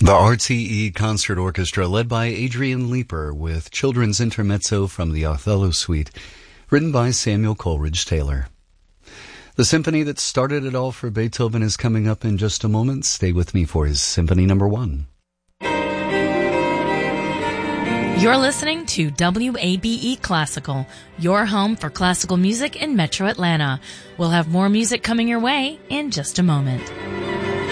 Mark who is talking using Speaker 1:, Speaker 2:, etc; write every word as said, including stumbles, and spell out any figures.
Speaker 1: The R T E Concert Orchestra, led by Adrian Leeper, with Children's Intermezzo from the Othello Suite, written by Samuel Coleridge Taylor. The symphony that started it all for Beethoven is coming up in just a moment. Stay with me for his Symphony Number One.
Speaker 2: You're listening to W A B E Classical, your home for classical music in Metro Atlanta. We'll have more music coming your way in just a moment.